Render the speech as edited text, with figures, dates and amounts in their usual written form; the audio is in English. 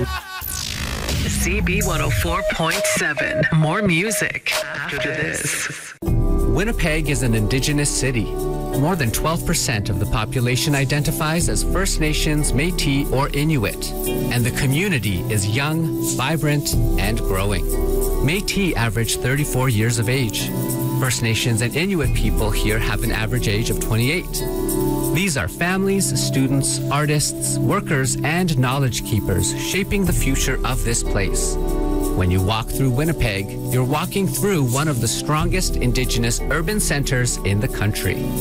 CB 104.7. More music after this. Winnipeg is an Indigenous city. More than 12% of the population identifies as First Nations, Métis, or Inuit. And the community is young, vibrant, and growing. Métis average 34 years of age. First Nations and Inuit people here have an average age of 28. These are families, students, artists, workers, and knowledge keepers shaping the future of this place. When you walk through Winnipeg, you're walking through one of the strongest Indigenous urban centers in the country.